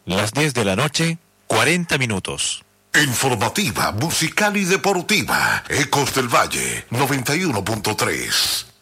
Las 10 de la noche, 40 minutos. Informativa, musical y deportiva. Ecos del Valle, 91.3.